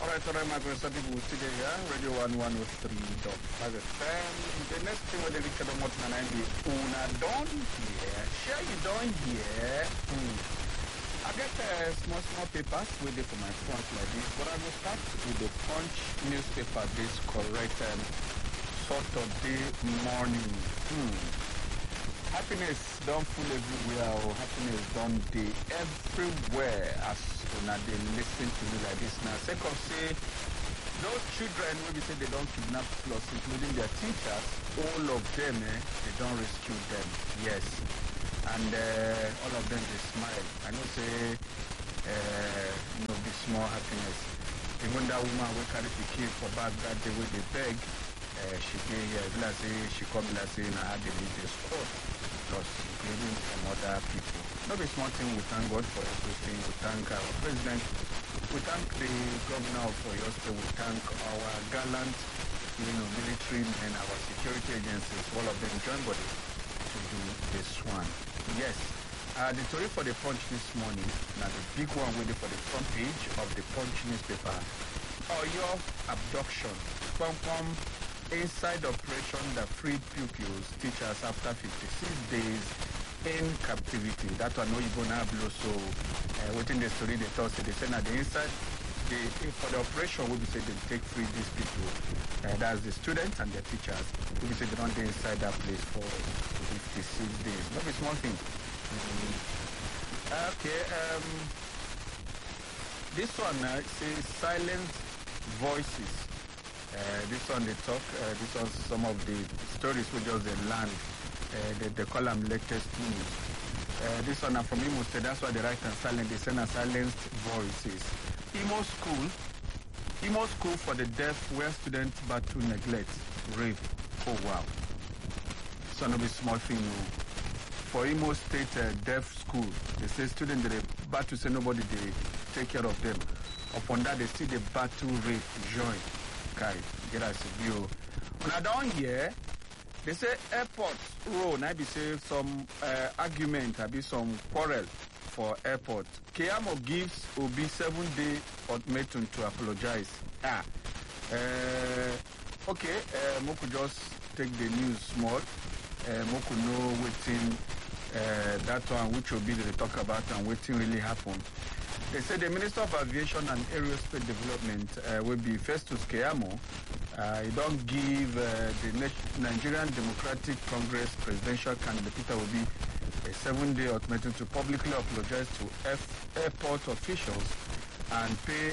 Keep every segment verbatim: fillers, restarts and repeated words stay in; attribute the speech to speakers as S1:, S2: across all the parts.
S1: Alright, alright, my friends, some people today, yeah? Radio one one oh three point five F M. The next thing when they reach the mountain and I be Una don't hear. Sure you don't hear. Hmm. I get uh, small, small papers waiting for my front like this, but I will start with the Punch newspaper this correct um, Saturday morning. Hmm. Happiness don't full everywhere, or happiness don't dey everywhere as una dey listen to me like this now. Second say, those children wey be say they don't kidnap plus including their teachers, all of them, eh, they don't rescue them. Yes. And uh, all of them they smile. I know say, uh, you know, be small happiness. Even that woman wey carry the kid for back that day wey they beg, uh, she dey here, uh, like say she come like say na how they leave the school. Plus including some other people. Not a small thing, we thank God for everything. We thank our president. We thank the governor of Oyo State. We thank our gallant, you know, military and our security agencies. All of them join body to do this one. Yes. Uh, the story for the Punch this morning. Now the big one waiting for the front page of the Punch newspaper. Oyo abduction. Pom pom. Inside operation that freed pupils, teachers after fifty-six days in captivity. That one no you now blow so uh, within the story they thought they said at the inside they for the operation we be say they take free these people. Uh, that's the students and their teachers. We be say they don't stay inside that place for fifty-six days. Not a small thing. Mm-hmm. Okay, um this one uh, says silent voices. Uh, this one they talk, uh, this was some of the stories we just they learned. Uh, they, they call them latest news. Uh, this one are from Imo State, that's why they write and silent, they send a silenced voices. Imo School, Imo School for the deaf where students battle neglect, rape. Oh wow. It's not a small thing. For Imo State uh, deaf school, they say students they battle say nobody they take care of them. Upon that they see the battle rape join. Get us a view. When I down here, they say airport road. I be say some uh, argument, I be some quarrel for airport. Keyamo gives Obi seven day ultimatum to apologize. Ah, uh, okay. Uh, Moku just take the news small. Uh, Moku know waiting uh, that one which will be they talk about and waiting really happen. They say the Minister of Aviation and Aerospace Development uh, will be Festus Keyamo. Uh, he don't give uh, the Nigerian Democratic Congress presidential candidate Peter Obi a seven-day ultimatum to publicly apologize to F- airport officials and pay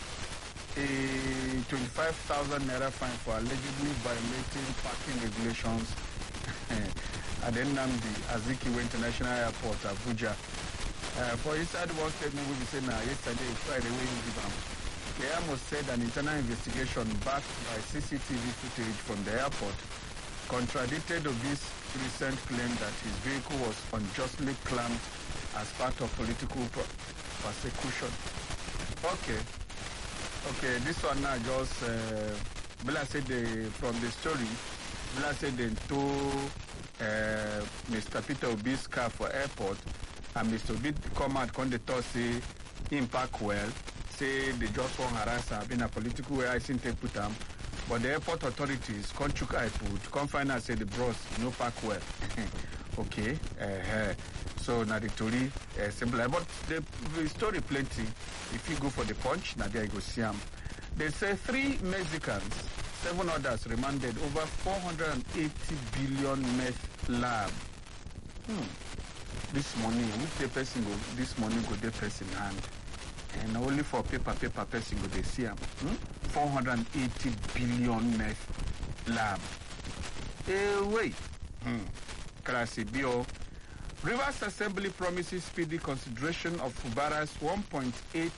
S1: a twenty-five thousand naira fine for allegedly violating parking regulations at the Nnamdi Azikiwe International Airport, Abuja. Uh, for inside one statement we say now yesterday Friday when you give them. Keyamo said an internal investigation backed by C C T V footage from the airport contradicted Obi's recent claim that his vehicle was unjustly clamped as part of political persecution. Okay, okay, this one now just uh, Bella said the, from the story. Bella said they told uh, Mister Peter Obi's car for airport. And Mister Obi come out, come the talk, say, him pack well, say they just want harass her, been a political way, I think they put them. But the airport authorities, come chook I put, come find out, say the bros, no pack well. Okay, uh, so now the story, uh, simple. But the, the story plenty. If you go for the Punch, now there you go see them. They say three Mexicans, seven others remanded over four hundred eighty billion meth lab. Hmm. This money, if the person go, this money go the person hand. And only for paper, paper person go they see them. Hmm? four hundred eighty billion meth lab. Eh, wait. Hmm. Classy Bio. Rivers Assembly promises speedy consideration of Fubara's one point eight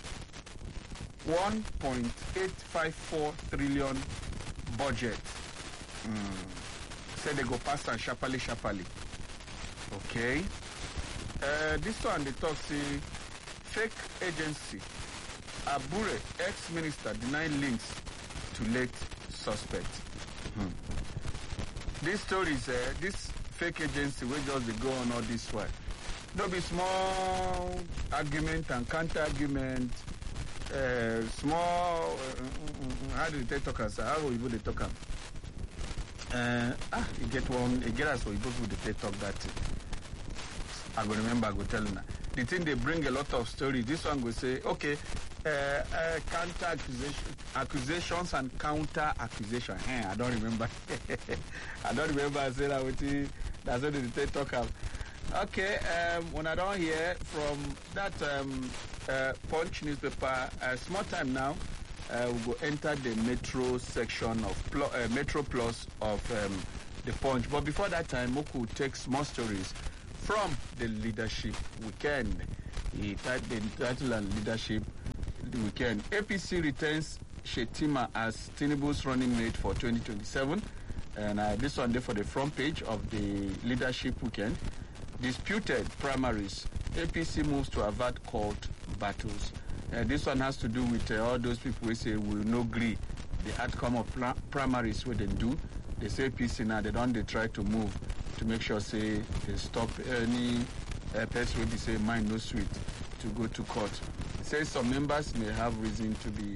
S1: five four trillion budget. Hmm. Say they go pass and sharply, sharply. Okay. Uh, this one they talk say fake agency. Abure, ex-minister, deny links to late suspect. Hmm. This story is uh, this fake agency will just be go on all this way. There'll be small argument and counter argument uh, small. Uh, how do they talk as? How will you talk am? Uh, ah, you get one. You get us. We go through the talk that. I go remember. I go tell you. The thing they bring a lot of stories. This one will say, okay, uh, uh, counter accusation, accusations and counter accusation. Hey, I don't remember. I don't remember. I said that with you. That's what they talk about. Okay, um, when I don't hear from that um, uh, Punch newspaper, uh, small time now, uh, we will enter the Metro section of Pl- uh, Metro Plus of um, the Punch. But before that time, Moku takes more stories from the Leadership Weekend. He typed the title and Leadership Weekend. A P C returns Shetima as Tinubu's running mate for twenty twenty-seven. And uh, this one there for the front page of the Leadership Weekend. Disputed primaries. A P C moves to avert court battles. Uh, this one has to do with uh, all those people who say will not agree the outcome of pra- primaries what they do. They say A P C now, they don't they try to move to make sure say they stop any uh, person will be say mind no sweet to go to court. It says some members may have reason to be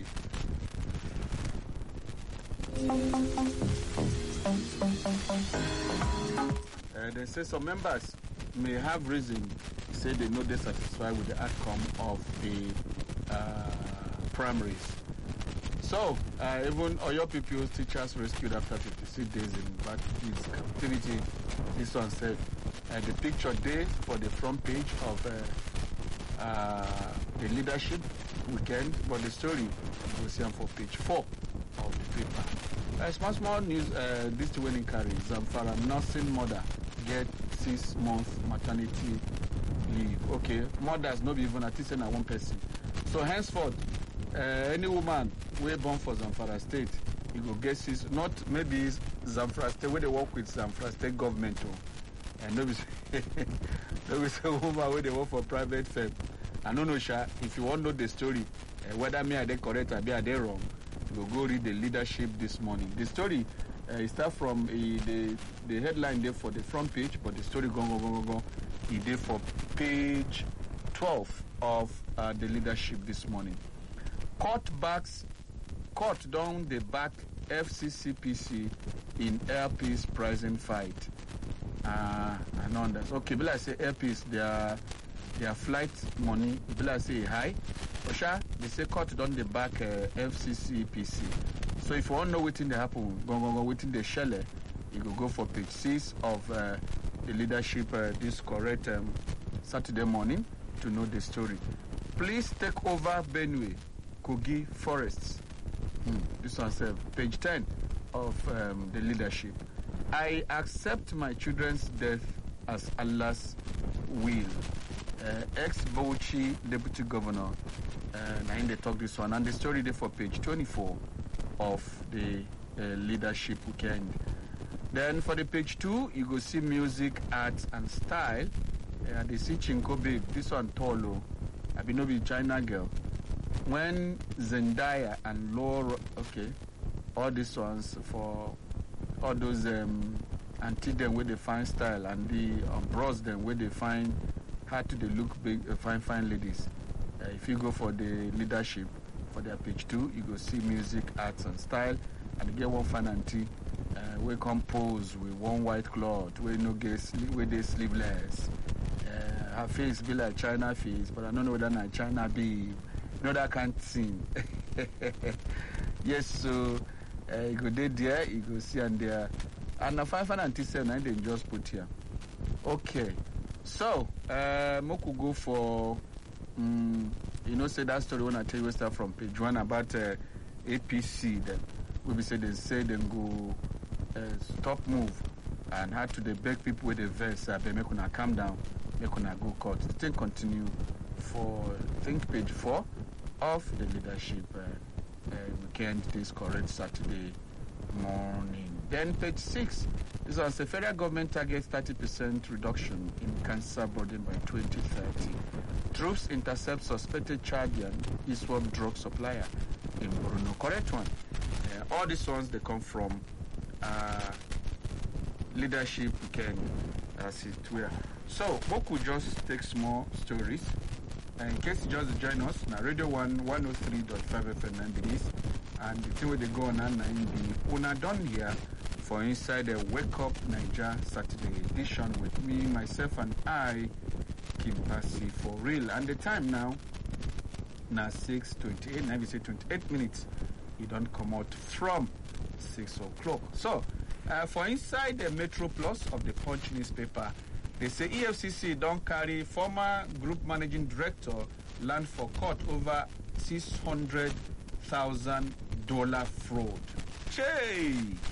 S1: uh, they say some members may have reason to say they know they're satisfied with the outcome of the uh, primaries. So, uh, even Oyo People's teachers rescued after fifty-six days in bad captivity. This one said, uh, the picture day for the front page of uh, uh, the Leadership Weekend, but the story we'll see on for page four of the paper. Uh, small, small news, uh, this to winning carry. Zamfara nursing mother get six month maternity leave. Okay, mothers not be even at least one person. So henceforth, uh, any woman we born for Zamfara State, you go get six. Not maybe Zamfara State where they work with Zamfara State government, oh, and no be no be say woman where they work for private firm. I don't know, Sha. If you want to know the story, uh, whether me are they correct or be are they wrong, you go go read the Leadership this morning. The story. Uh, it starts from uh, the the headline there for the front page, but the story go go go go go. It there for page twelve of uh, the Leadership this morning. Court backs, court down the back F C C P C in Airpeace pricing fight. Uh, I know that. Okay, but I say Airpeace, their their flight money, but I say high. For sure, they say court down the back uh, F C C P C. So if you want to know what's in the happen, go go go within the shell, you go go for page six of uh, the Leadership uh, this correct um, Saturday morning to know the story. Please take over Benue, Kogi forests. Hmm. This one says page ten of um, the Leadership. I accept my children's death as Allah's will. Uh, Ex-Bauchi Deputy Governor, uh, and they talk this one, and the story there for page twenty-four of the uh, Leadership Weekend. Then for the page two, you go see music, arts and style. Uh, they see Chinko Babe, this one Tolo, I be no be China girl. When Zendaya and Laura, okay, all these ones for all those um, auntie them where they find style and the um, bros them where they find how to they look big, uh, fine, fine ladies. Uh, if you go for the Leadership, for their page two, you go see music, arts and style, and you get one fine auntie uh, we compose with one white cloth, we no get sli- we they sleeveless. Uh, her face be like China face, but I don't know whether na China be. You know that can't sing. Yes, so uh, you go there, there, you go see and there, and the five and auntie seven, I didn't just put here. Okay, so uh, Moku go for. Um, You know, say that story when I tell you start from page one about uh, A P C. Then we be say they say them go uh, stop move and had to they beg people with the verse. Uh, make una calm down, make una go court. The thing continue for I think page four of the Leadership uh, uh, Weekend. This correct Saturday morning. Then page six. This was the federal government targets thirty percent reduction in cancer burden by twenty thirty. Troops intercept suspected Chadian ISWAP drug supplier in Borno. Correct one. Uh, all these ones, they come from uh, Leadership Weekend as it were. So, we could just take small stories Uh, in case you just join us, now Radio one one oh three point five F M it is, and the thing where they go on and the Una done here for inside the Wake Up Niger Saturday edition with me, myself, and I, Kim Passy for real. And the time now, now six twenty-eight, now we say twenty-eight minutes. You don't come out from six o'clock. So, uh, for inside the Metro Plus of the Punch newspaper, they say E F C C don't carry former group managing director land for court over six hundred thousand dollars fraud. Che!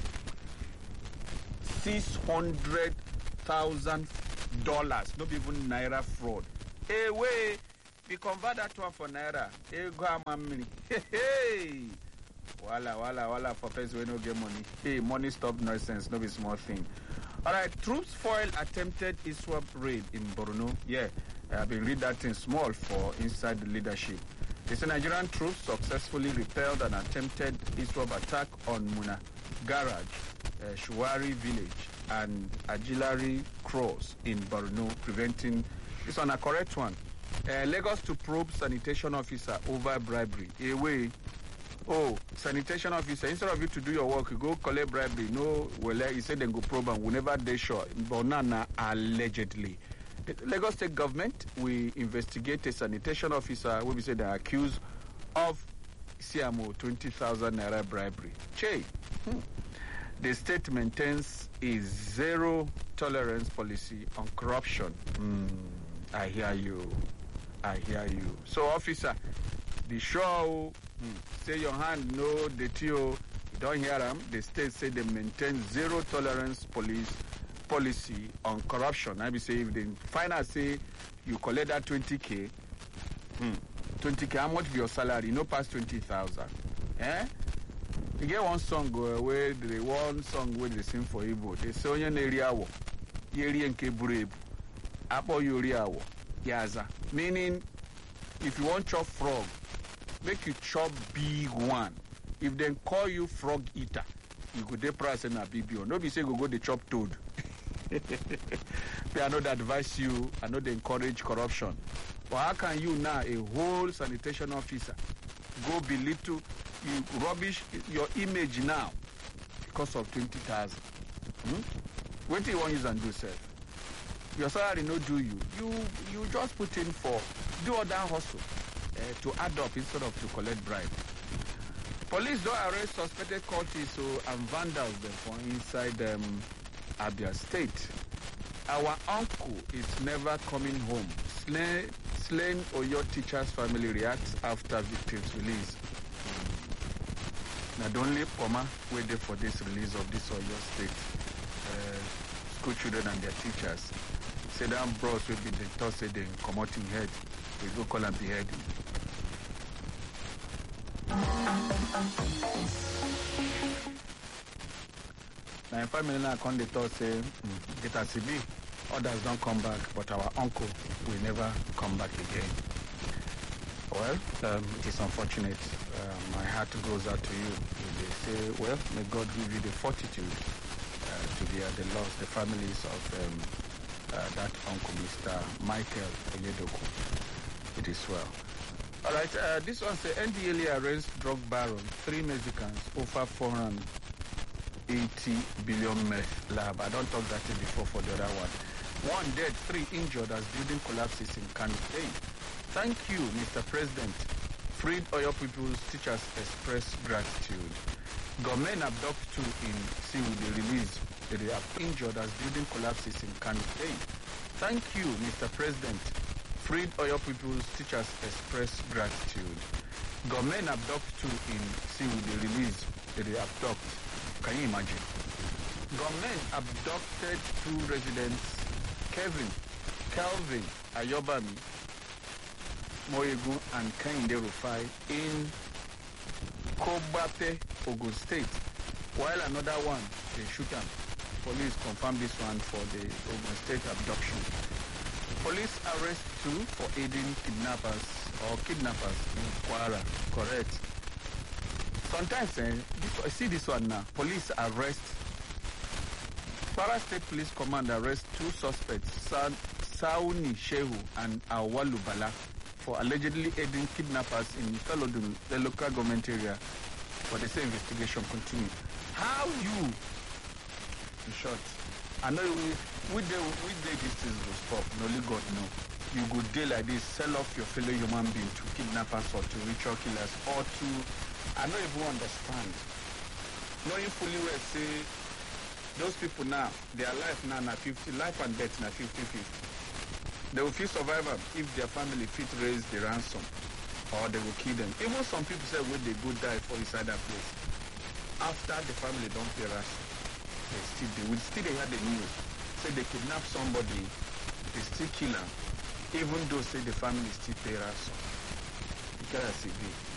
S1: six hundred thousand dollars, not even naira fraud. Hey, wait, we convert that one for naira. Hey, go on, hey, hey. Wala, wala, wala, for person we no get money. Hey, money stop nonsense, no be small thing. All right, troops foil attempted ISWAP raid in Borno. Yeah, I've been read that thing small for inside the leadership. They say Nigerian troops successfully repelled an attempted ISWAP attack on Muna Garage, uh, Shuwari village, and Ajilari Cross in Borno, preventing this one a correct one. Uh, Lagos to probe sanitation officer over bribery. Away. Oh, sanitation officer, instead of you to do your work, you go collect bribery. No, well, you say then go probe and we never they sure. Bonana allegedly. The Lagos State government, we investigate a sanitation officer who we say they are accused of C M O twenty thousand naira bribery. Che, hmm. The state maintains a zero tolerance policy on corruption. Mm, I hear you. I hear you. So, officer, the show, mm, say your hand, no, the T O, you don't hear them. The state say they maintain zero tolerance police policy on corruption. I be say if they find out, say you collect that twenty K, mm, twenty K, how much be your salary? No pass twenty thousand. Eh? You get one song uh, where the one song where they sing for Igbo. They say onye area wo, yeri nke burebu, apo yori awo, yaza. Meaning, if you want chop frog, make you chop big one. If they call you frog eater, you go dey price and a B B O. No be say go go dey chop toad. They are not advise you, I know they encourage corruption. But how can you now, a whole sanitation officer, go belittle, you rubbish your image now because of twenty thousand? Hmm? What do you want you and do, sir? Your salary no do you. You you just put in for, do other hustle uh, to add up instead of to collect bribe. Police don't arrest suspected cultists so, and vandals them for inside um, Abia State. Our uncle is never coming home. Slain, slain Oyo teacher's family reacts after victim's release. Now, the only Poma waited for this release of this Oyo State uh, school children and their teachers. Say that bros will be the toss say they come out in head. We go call and behead him. Now, in five minutes, I come the thought say, mm, get a C B. Others don't come back, but our uncle will never come back again. Well, um, it is unfortunate. Uh, my heart goes out to you. They say, well, may God give you the fortitude uh, to be at the loss, the families of um, uh, that uncle, Mister Michael Onyedoku. It is well. All right, uh, this one says N D L A arrests drug baron, three Mexicans, over four hundred eighty billion meth lab. I don't talk that before for the other one. One dead, three injured as building collapses in Kano State. Thank you, Mister President. Freed Oyo people's teachers express gratitude. Government abduct two in sea with the release. They are injured as building collapses in Kano State. Thank you, Mister President. Freed Oyo people's teachers express gratitude. Government abduct two in sea with the release. They abduct. Can you imagine? Government abducted two residents, Kevin, Kelvin Ayobami, Moyegu, and Kehinde Rufai in Kobape, Ogun State, while another one, they shoot them. Police confirmed this one for the Ogun State abduction. Police arrest two for aiding kidnappers or kidnappers in Kwara. Correct. Sometimes, eh, this, see this one now. Police arrest. Kwara State Police Command arrest two suspects, Sa- Sauni Shehu and Awalu Bala, for allegedly aiding kidnappers in Felodun, the local government area. But they say investigation continue. How you, in short, I know we we day we day this things will stop. Only God know. You go day like this, sell off your fellow human being to kidnappers or to ritual killers or to, I don't even understand. Knowing fully well say those people now, their life now na fifty, life and death na fifty fifty. They will feel survivor if their family fit raise the ransom or they will kill them. Even some people say when they go die for inside that place. After the family don't pay ransom, they still they will still they hear the news. Say they kidnap somebody, they still kill them, even though say the family still pay ransom. Because I see